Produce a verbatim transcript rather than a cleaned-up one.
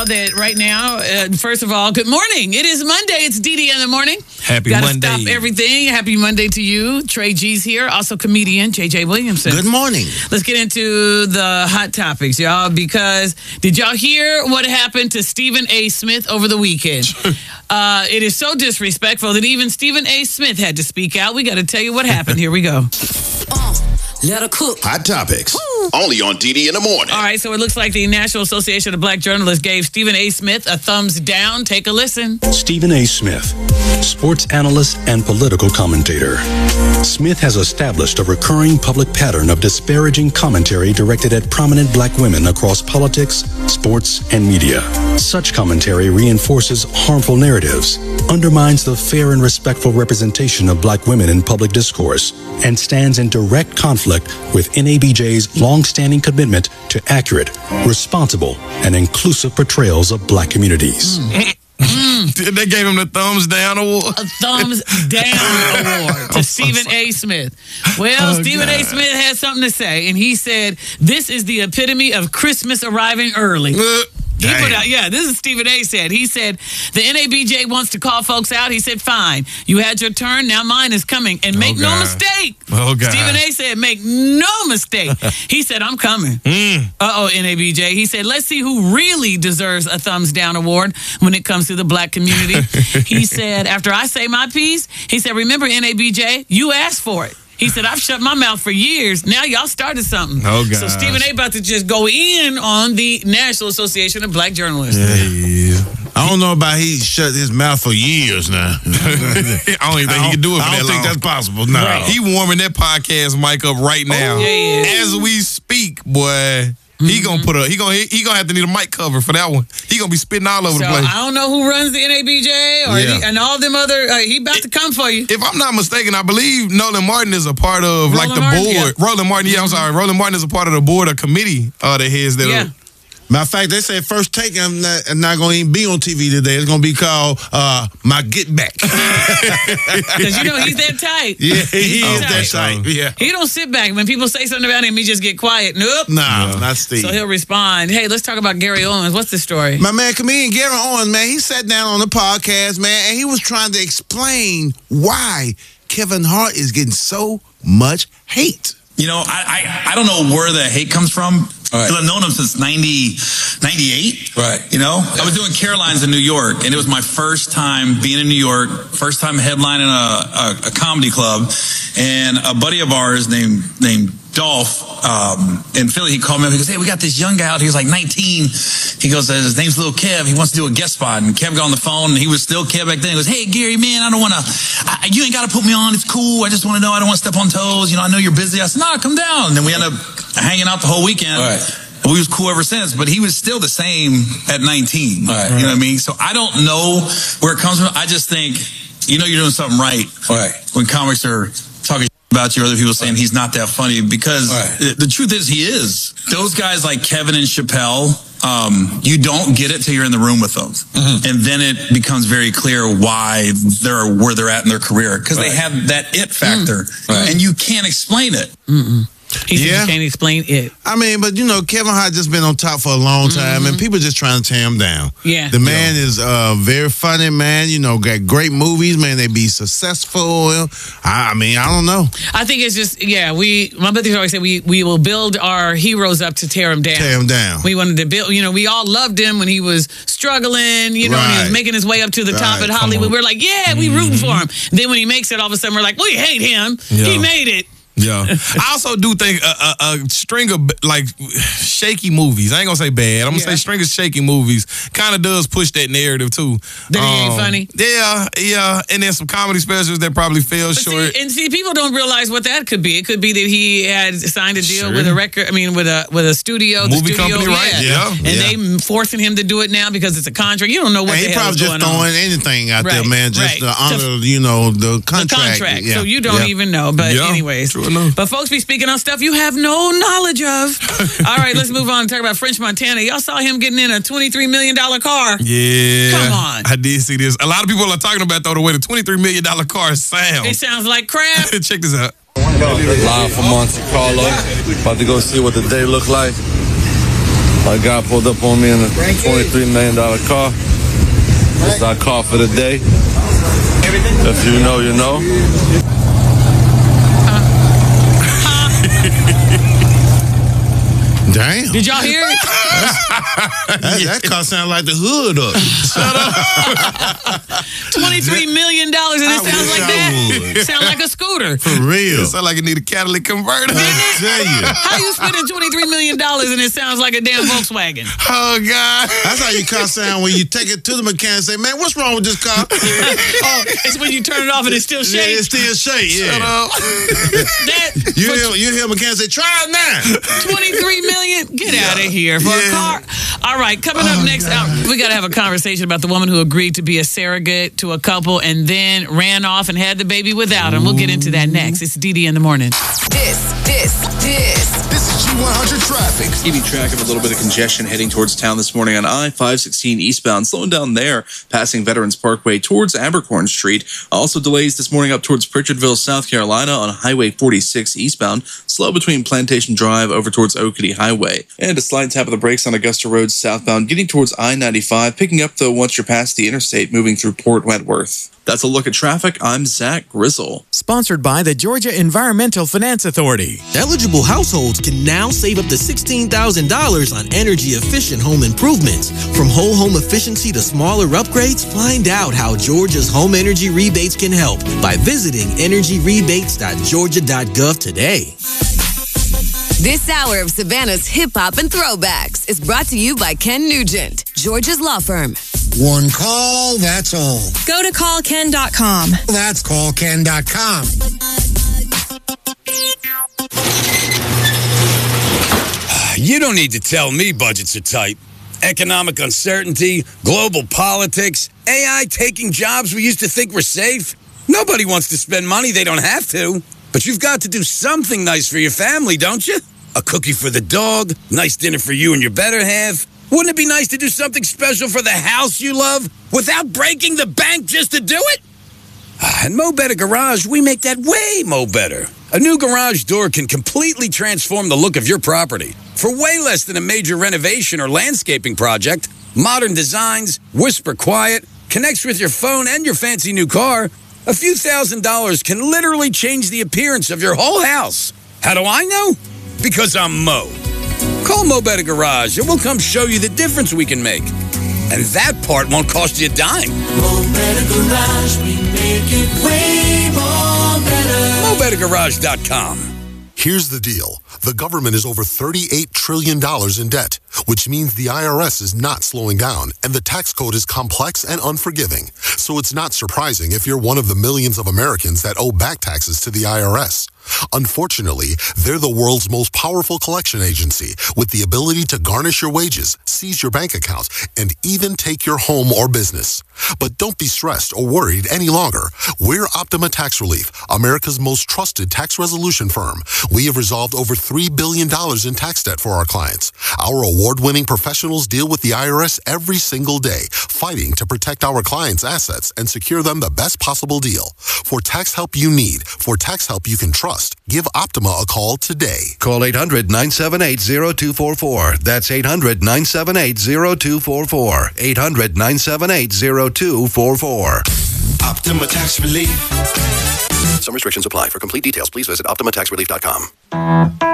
That right now, uh, first of all, good morning. It is Monday. It's Dee Dee in the morning. Happy Gotta Monday. Stop everything. Happy Monday to you. Trey G's here. Also comedian J J Williamson. Good morning. Let's get into the hot topics, y'all, because did y'all hear what happened to Stephen A. Smith over the weekend? uh, it is so disrespectful that even Stephen A. Smith had to speak out. We got to tell you what happened. Here we go. Uh, let her cook. Hot topics. Only on Dee Dee in the morning. All right, so it looks like the National Association of Black Journalists gave Stephen A. Smith a thumbs down. Take a listen. Stephen A. Smith, sports analyst and political commentator. Smith has established a recurring public pattern of disparaging commentary directed at prominent black women across politics, sports, and media. Such commentary reinforces harmful narratives, undermines the fair and respectful representation of black women in public discourse, and stands in direct conflict with N A B J's long-standing commitment to accurate, responsible, and inclusive portrayals of black communities. Mm. Mm. They gave him the thumbs down award. A thumbs down award to Stephen A. Smith. Well, oh, Stephen God. A. Smith had something to say, and he said, this is the epitome of Christmas arriving early. Uh, He put out, yeah, this is Stephen A. said. He said, the N A B J wants to call folks out. He said, fine, you had your turn, now mine is coming. And make oh, no mistake. Oh, God. Stephen A. said, make no mistake. He said, I'm coming. Mm. Uh-oh, N A B J. He said, let's see who really deserves a thumbs down award when it comes to the black community. He said, after I say my piece, he said, remember, N A B J, you asked for it. He said, I've shut my mouth for years. Now y'all started something. Oh, God. So Stephen A. about to just go in on the National Association of Black Journalists. Yeah, yeah. I don't know about he shut his mouth for years now. I don't even think he can do it for I that don't think long. that's possible. No. Right. He warming that podcast mic up right now. Oh, yeah. As we speak, boy. He mm-hmm. gonna put a he gonna he gonna have to need a mic cover for that one. He gonna be spitting all over so the place. I don't know who runs the N A B J or yeah. he, and all them other. Uh, he about to come for you. If I'm not mistaken, I believe Nolan Martin is a part of Roland like the Martin, board. Yeah. Roland Martin, yeah, I'm sorry. Roland Martin is a part of the board or committee uh, that heads that. Yeah. Up. Matter of fact, they say First Take I'm not, not going to even be on T V today. It's going to be called uh, My Get Back. Because you know he's that tight. Yeah, he he's is that tight. Yeah. He don't sit back. When people say something about him, he just get quiet. Nope. Nah, no. not Steve. So he'll respond. Hey, let's talk about Gary Owens. What's the story? My man, comedian Gary Owens, man, he sat down on the podcast, man, and he was trying to explain why Kevin Hart is getting so much hate. You know, I, I, I don't know where the hate comes from. Because right. I've known him since ninety, ninety-eight. Right. You know, I was doing Caroline's in New York, and it was my first time being in New York, first time headlining a, a, a comedy club. And a buddy of ours named named Dolph um, in Philly, he called me up. He goes, hey, we got this young guy out here. He's like nineteen. He goes, his name's Lil Kev. He wants to do a guest spot. And Kev got on the phone, and he was still Kev back then. He goes, hey, Gary, man, I don't want to, you ain't got to put me on. It's cool. I just want to know. I don't want to step on toes. You know, I know you're busy. I said, nah, come down. And then we ended up hanging out the whole weekend. Right. We was cool ever since, but he was still the same at nineteen. Right. You know what I mean? So I don't know where it comes from. I just think, you know, you're doing something right. Right. When comics are talking about you, or other people saying he's not that funny, because right. the truth is he is. Those guys like Kevin and Chappelle, um, you don't get it till you're in the room with them. Mm-hmm. And then it becomes very clear why they're where they're at in their career, because right. they have that it factor, mm. right. and you can't explain it. Mm-mm. He said yeah. you can't explain it. I mean, but you know, Kevin Hart just been on top for a long time, mm-hmm. and people just trying to tear him down. Yeah, the man yeah. is uh, very funny, man. You know, got great movies, man. They be successful. I, I mean, I don't know. I think it's just yeah. We my brother always said we we will build our heroes up to tear them down. Tear him down. We wanted to build. You know, we all loved him when he was struggling. You know, right. and he was making his way up to the right. top at Hollywood. We're like, yeah, we rooting for him. Then when he makes it, all of a sudden we're like, we hate him. Yeah. He made it. Yeah, I also do think a, a, a string of like shaky movies. I ain't gonna say bad. I'm gonna yeah. say string of shaky movies kind of does push that narrative too. That um, he ain't funny. Yeah, yeah, and then some comedy specials that probably fell but short. See, and see, people don't realize what that could be. It could be that he had signed a deal sure. with a record. I mean, with a with a studio, movie the studio, company, right? Yeah, yeah. and yeah. they forcing him to do it now because it's a contract. You don't know what and the he hell probably is just going throwing on. anything out right, there, man, just right. to honor, to, you know, the contract. The contract. Yeah. So you don't yeah. even know. But yeah. anyways, True enough. but folks be speaking on stuff you have no knowledge of. All right, let's move on and talk about French Montana. Y'all saw him getting in a twenty-three million dollars car. Yeah. Come on. I did see this. A lot of people are talking about, though, the way the twenty-three million dollars car sounds. It sounds like crap. Check this out. Live from Monte Carlo. About to go see what the day look like. My guy pulled up on me in a twenty-three million dollars car. It's our car for the day. If you know, you know. Damn. Did y'all hear it? That, that car sound like the hood up. Shut up. twenty-three million dollars and it I sounds wish like I that? would. Sound like a scooter. For real. It sound like it need a catalytic converter. I tell you. How you spending twenty-three million dollars and it sounds like a damn Volkswagen? Oh, God. That's how your car sound when you take it to the mechanic and say, man, what's wrong with this car? Oh, it's when you turn it off and it still Yeah, shakes. it's still shake, yeah. Shut up. That You for hear, you hear a mechanic say, try it now. twenty-three million? Get out of here for Yeah. a car. All right, coming up next, out, we got to have a conversation about the woman who agreed to be a surrogate to a couple and then ran off and had the baby without him. We'll get into that next. It's D D in the morning. This, this, this. This is G one hundred traffic. Keeping track of a little bit of congestion heading towards town this morning on I five sixteen eastbound, slowing down there, passing Veterans Parkway towards Abercorn Street. Also delays this morning up towards Pritchardville, South Carolina on Highway forty-six eastbound, slow between Plantation Drive over towards Oakity Highway. And a slight tap of the brakes on Augusta Road southbound, getting towards I ninety-five, picking up though once you're past the interstate, moving through Port Wentworth. That's a look at traffic. I'm Zach Grizzle. Sponsored by the Georgia Environmental Finance Authority. Eligible households can now save up to sixteen thousand dollars on energy-efficient home improvements. From whole home efficiency to smaller upgrades, find out how Georgia's home energy rebates can help by visiting energy rebates dot georgia dot gov today. This hour of Savannah's Hip Hop and Throwbacks is brought to you by Ken Nugent, Georgia's law firm. One call, that's all. Go to call ken dot com. That's call ken dot com. You don't need to tell me budgets are tight. Economic uncertainty, global politics, A I taking jobs we used to think were safe. Nobody wants to spend money they don't have to. But you've got to do something nice for your family, don't you? A cookie for the dog, nice dinner for you and your better half. Wouldn't it be nice to do something special for the house you love without breaking the bank just to do it? At Mo Better Garage, we make that way mo better. A new garage door can completely transform the look of your property. For way less than a major renovation or landscaping project, modern designs, whisper quiet, connects with your phone and your fancy new car, a few thousand dollars can literally change the appearance of your whole house. How do I know? Because I'm Mo. Call Mo Better Garage and we'll come show you the difference we can make. And that part won't cost you a dime. Mo Better Garage, we make it way more better. mo better garage dot com. Here's the deal. The government is over thirty-eight trillion dollars in debt, which means the I R S is not slowing down, and the tax code is complex and unforgiving. So it's not surprising if you're one of the millions of Americans that owe back taxes to the I R S. Unfortunately, they're the world's most powerful collection agency with the ability to garnish your wages, seize your bank accounts, and even take your home or business. But don't be stressed or worried any longer. We're Optima Tax Relief, America's most trusted tax resolution firm. We have resolved over three billion dollars in tax debt for our clients. Our award-winning professionals deal with the I R S every single day, fighting to protect our clients' assets and secure them the best possible deal. For tax help you need, for tax help you can trust, give Optima a call today. Call eight hundred, nine seven eight, zero two four four. That's eight hundred, nine seven eight, zero two four four. eight hundred, nine seven eight, zero two four four. Optima Tax Relief. Some restrictions apply. For complete details, please visit optima tax relief dot com.